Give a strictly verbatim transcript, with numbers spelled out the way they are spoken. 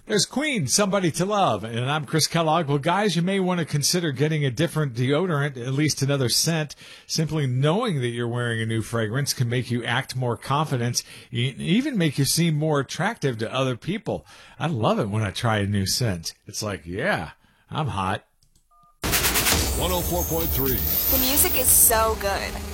There's Queen, Somebody to Love, and I'm Chris Kellogg. Well, guys, you may want to consider getting a different deodorant, at least another scent. Simply knowing that you're wearing a new fragrance can make you act more confident, even make you seem more attractive to other people. I love it when I try a new scent. It's like, yeah, I'm hot. one oh four point three. The music is so good.